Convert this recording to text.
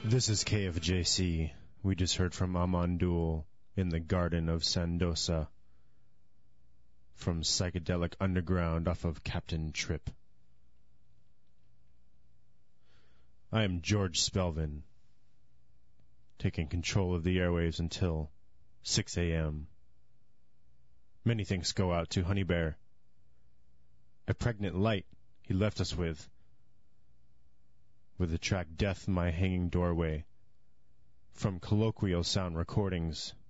This is KFJC. We just heard from Amandul in the Garden of Sandosa from Psychedelic Underground off of Captain Trip. I am George Spelvin, taking control of the airwaves until 6 a.m. Many thanks go out to Honey Bear, a pregnant light he left us with the track Death My Hanging Doorway from Colloquial Sound Recordings.